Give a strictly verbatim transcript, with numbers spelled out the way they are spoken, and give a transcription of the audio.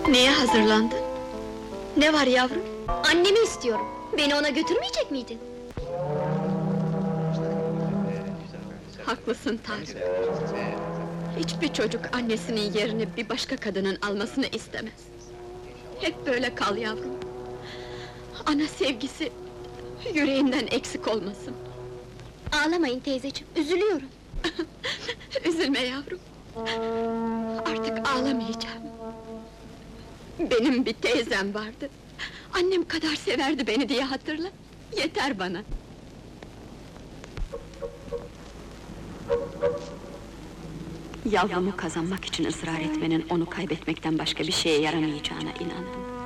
Neye hazırlandın? Ne var yavrum? Annemi istiyorum. Beni ona götürmeyecek miydin? Haklısın Tarık. Hiçbir çocuk annesinin yerini bir başka kadının almasını istemez. Hep böyle kal yavrum. Ana sevgisi yüreğinden eksik olmasın. Ağlamayın teyzeciğim, üzülüyorum. Üzülme yavrum. Artık ağlamayacağım. Benim bir teyzem vardı. Annem kadar severdi beni diye hatırla. Yeter bana. Yavrumu kazanmak için ısrar etmenin onu kaybetmekten başka bir şeye yaramayacağına inandım.